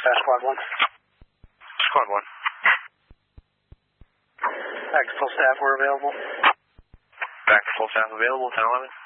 Squad 1. Squad 1. Back to full staff, we're available. Back to full staff available, 10-11.